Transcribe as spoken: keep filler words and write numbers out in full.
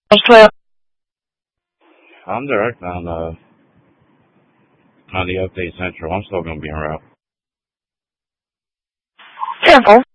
twelve. I'm direct on the on the update central. I'm still gonna be en route. Careful.